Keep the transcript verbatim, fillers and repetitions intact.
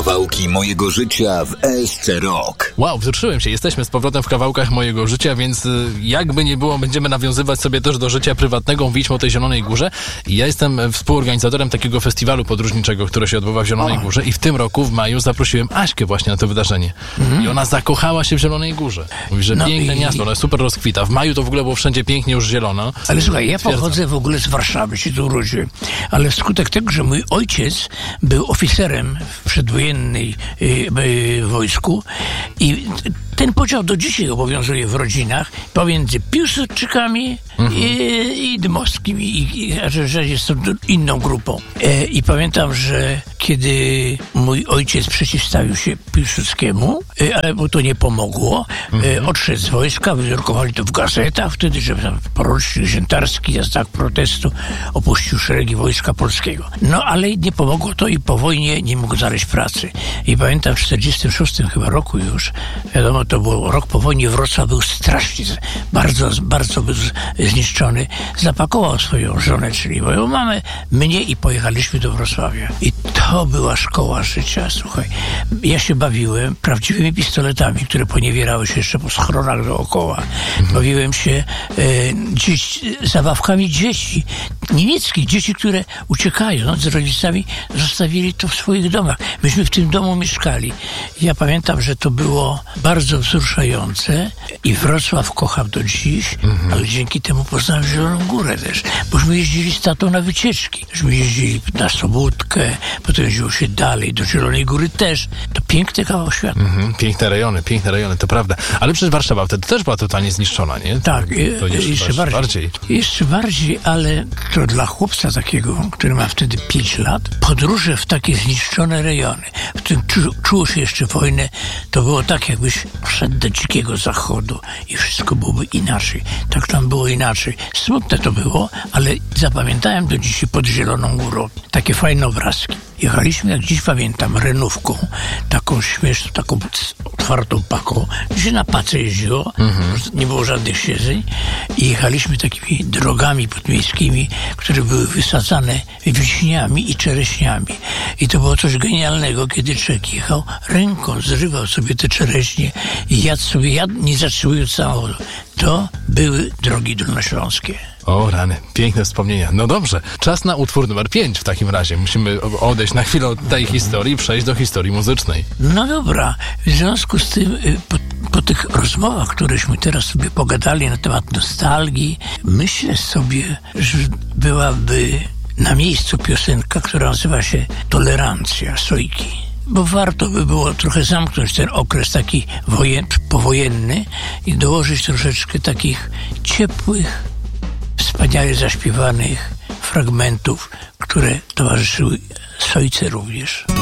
Kawałki mojego życia w S C Rock. Wow, wzruszyłem się. Jesteśmy z powrotem w kawałkach mojego życia, więc jakby nie było, będziemy nawiązywać sobie też do życia prywatnego. Mówiliśmy o tej Zielonej Górze. I ja jestem współorganizatorem takiego festiwalu podróżniczego, które się odbywa w Zielonej o. Górze. I w tym roku, w maju, zaprosiłem Aśkę właśnie na to wydarzenie. Mhm. I ona zakochała się w Zielonej Górze. Mówi, że no piękne i... miasto, ono super rozkwita. W maju to w ogóle było wszędzie pięknie już zielono. Ale słuchaj, ja pochodzę w ogóle z Warszawy, się tu urodziłem. Ale wskutek tego, że mój ojciec był oficerem w przedwojennej y, y, wojsku i ten podział do dzisiaj obowiązuje w rodzinach pomiędzy Piłsudczykami mhm. i, i Dmowskimi, i, i, że, że jest to inną grupą. E, I pamiętam, że kiedy mój ojciec przeciwstawił się Piłsudskiemu, e, ale mu to nie pomogło, mhm. e, odszedł z wojska, wydrukowali to w gazetach, wtedy, że porucznik Ziętarski w znak protestu opuścił szeregi Wojska Polskiego. No ale nie pomogło to i po wojnie nie mógł znaleźć pracy. I pamiętam w czterdziestym szóstym chyba roku już, wiadomo, to był rok po wojnie, Wrocław był strasznie, bardzo, bardzo był zniszczony. Zapakował swoją żonę, czyli moją mamę, mnie i pojechaliśmy do Wrocławia. I to była szkoła życia, słuchaj. Ja się bawiłem prawdziwymi pistoletami, które poniewierały się jeszcze po schronach dookoła. Mhm. Bawiłem się e, dzieci, zabawkami dzieci, niemieckich dzieci, które uciekają z rodzicami, zostawili to w swoich domach. Myśmy w tym domu mieszkali. Ja pamiętam, że to było bardzo wzruszające i Wrocław kocham do dziś, mhm. ale dzięki temu poznałem Zieloną Górę też, bośmy jeździli z tatą na wycieczki. Myśmy jeździli na Sobótkę, potem jeździło się dalej, do Zielonej Góry też. To piękny kawał świata. Mhm. Piękne rejony, piękne rejony, to prawda. Ale przecież Warszawa wtedy też była totalnie zniszczona, nie? Tak, to jeszcze, jeszcze bardziej. bardziej. Jeszcze bardziej, ale to dla chłopca takiego, który ma wtedy pięć lat, podróże w takie zniszczone rejony, w którym czu, czuło się jeszcze wojnę, to było tak, jakbyś wszedł do dzikiego zachodu i wszystko byłoby inaczej. Tak tam było inaczej. Smutne to było, ale zapamiętałem do dzisiaj pod Zieloną Górą takie fajne obrazki. Jechaliśmy, jak dziś pamiętam, renówką, taką śmieszną, taką otwartą paką, gdzie się na pace jeździło, mhm. nie było żadnych siedzeń i jechaliśmy takimi drogami podmiejskimi, które były wysadzane wiśniami i czereśniami. I to było coś genialnego, kiedy człowiek jechał ręką, zrywał sobie te czereśnie i jadł sobie, jadł, nie zatrzymując samochodu. To były drogi dolnośląskie. O rany, piękne wspomnienia. No dobrze, czas na utwór numer pięć w takim razie. Musimy odejść na chwilę od tej historii i przejść do historii muzycznej. No dobra, w związku z tym po, po tych rozmowach, któreśmy teraz sobie pogadali na temat nostalgii, myślę sobie, że byłaby na miejscu piosenka, która nazywa się Tolerancja Sojki. Bo warto by było trochę zamknąć ten okres taki wojen, powojenny i dołożyć troszeczkę takich ciepłych, wspaniale zaśpiewanych fragmentów, które towarzyszyły Sojce również.